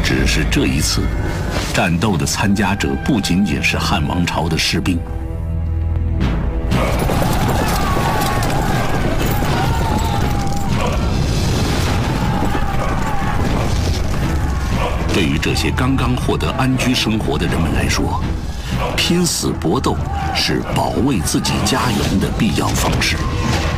只是这一次，战斗的参加者不仅仅是汉王朝的士兵。对于这些刚刚获得安居生活的人们来说，拼死搏斗是保卫自己家园的必要方式。